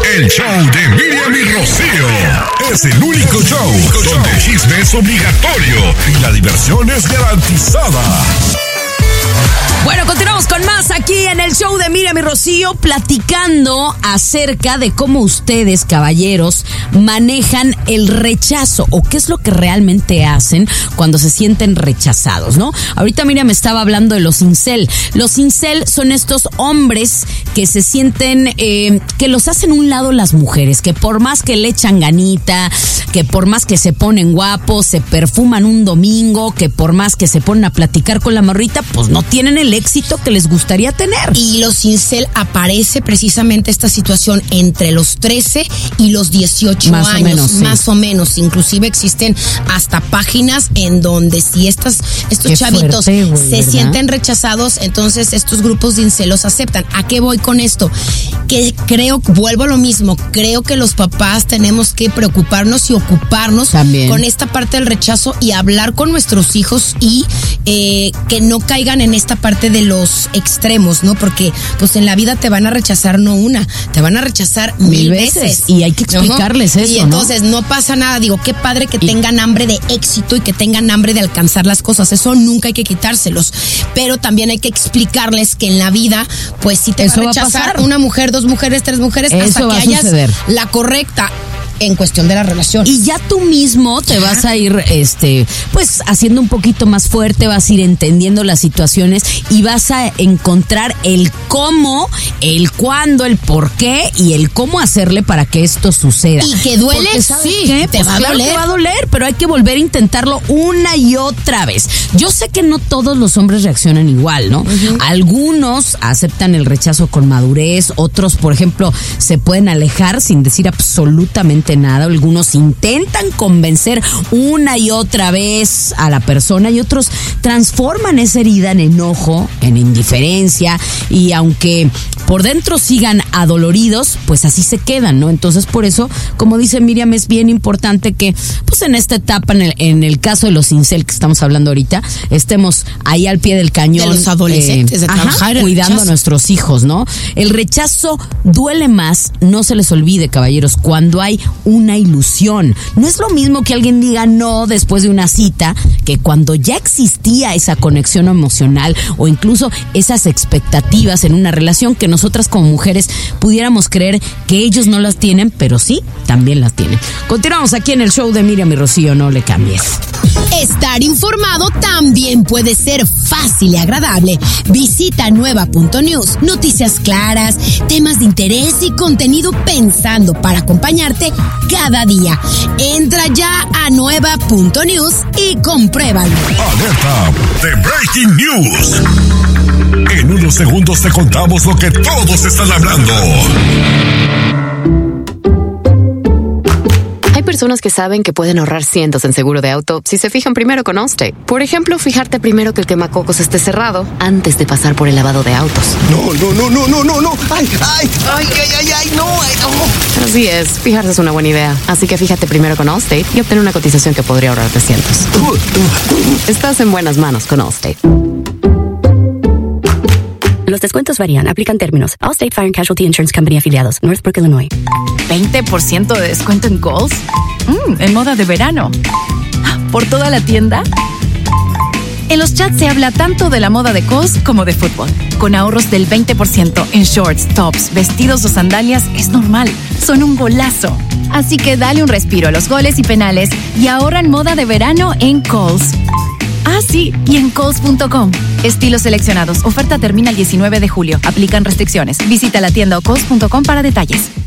El show de Miriam y Rocío es el único show donde el chisme es obligatorio y la diversión es garantizada. Bueno, continuamos con más aquí en el show de Miriam y Rocío, platicando acerca de cómo ustedes, caballeros, manejan el rechazo o qué es lo que realmente hacen cuando se sienten rechazados, ¿no? Ahorita Miriam estaba hablando de los incel. Los incel son estos hombres que se sienten, que los hacen a un lado las mujeres, que por más que le echan ganita, que por más que se ponen guapos, se perfuman un domingo, que por más que se ponen a platicar con la morrita, pues no tienen el éxito que les gustaría tener. Y los incel aparece precisamente esta situación entre los 13 y los 18 más años. O menos, sí. Más o menos. Inclusive existen hasta páginas en donde si estos Qué chavitos fuerte, güey, se ¿verdad? sienten rechazados, entonces estos grupos de incel los aceptan. ¿A qué voy con esto? Que vuelvo a lo mismo, creo que los papás tenemos que preocuparnos y ocuparnos también con esta parte del rechazo y hablar con nuestros hijos y que no caigan en esta parte de los extremos, ¿no? Porque pues en la vida te van a rechazar no una, te van a rechazar mil veces. Y hay que explicarles eso, y entonces no pasa nada. Digo, qué padre que tengan hambre de éxito y que tengan hambre de alcanzar las cosas. Eso nunca hay que quitárselos. Pero también hay que explicarles que en la vida, pues si te eso va a rechazar pasar. Una mujer, dos mujeres, tres mujeres, Eso hasta va que a hayas suceder. la correcta en cuestión de la relación. Y ya tú mismo te vas a ir, pues haciendo un poquito más fuerte, vas a ir entendiendo las situaciones y vas a encontrar el cómo, el cuándo, el por qué y el cómo hacerle para que esto suceda. Y que duele, porque, ¿sabes sí, qué? te Pues va a claro doler. que va a doler, pero hay que volver a intentarlo una y otra vez. Yo sé que no todos los hombres reaccionan igual, ¿no? Uh-huh. Algunos aceptan el rechazo con madurez, otros, por ejemplo, se pueden alejar sin decir absolutamente nada. Algunos intentan convencer una y otra vez a la persona y otros transforman esa herida en enojo, en indiferencia, y aunque por dentro sigan adoloridos, pues así se quedan, ¿no? Entonces, por eso, como dice Miriam, es bien importante que, pues en esta etapa, en el caso de los incel que estamos hablando ahorita, estemos ahí al pie del cañón. De los adolescentes, de trabajar cuidando a nuestros hijos, ¿no? El rechazo duele más, no se les olvide, caballeros, cuando hay una ilusión. No es lo mismo que alguien diga no después de una cita, que cuando ya existía esa conexión emocional o incluso esas expectativas en una relación que nosotras como mujeres pudiéramos creer que ellos no las tienen, pero sí, también las tienen. Continuamos aquí en el show de Miriam y Rocío, no le cambies. Estar informado también puede ser fácil y agradable. Visita nueva.news. Noticias claras, temas de interés y contenido pensando para acompañarte cada día. Entra ya a nueva.news y compruébalo. Alerta de Breaking News. En unos segundos te contamos lo que todos están hablando. Hay personas que saben que pueden ahorrar cientos en seguro de auto si se fijan primero con Allstate. Por ejemplo, fijarte primero que el quemacocos esté cerrado antes de pasar por el lavado de autos. No. Ay, no. Así es, fijarse es una buena idea. Así que fíjate primero con Allstate y obtén una cotización que podría ahorrarte cientos. Estás en buenas manos con Allstate. Los descuentos varían, aplican términos. Allstate Fire and Casualty Insurance Company afiliados, Northbrook, Illinois. 20% de descuento en Kohl's. En moda de verano. ¿Por toda la tienda? En los chats se habla tanto de la moda de Kohl's como de fútbol. Con ahorros del 20% en shorts, tops, vestidos o sandalias es normal. Son un golazo. Así que dale un respiro a los goles y penales y ahorra en moda de verano en Kohl's. Ah, sí, y en Kohl's.com. Estilos seleccionados. Oferta termina el 19 de julio. Aplican restricciones. Visita la tienda o Kohl's.com para detalles.